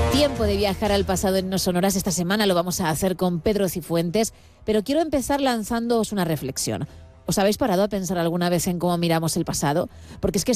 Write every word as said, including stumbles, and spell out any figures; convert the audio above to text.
Tiempo de viajar al pasado en No Sonoras. Esta semana lo vamos a hacer con Pedro Cifuentes, pero quiero empezar lanzándoos una reflexión. ¿Os habéis parado a pensar alguna vez en cómo miramos el pasado? Porque es que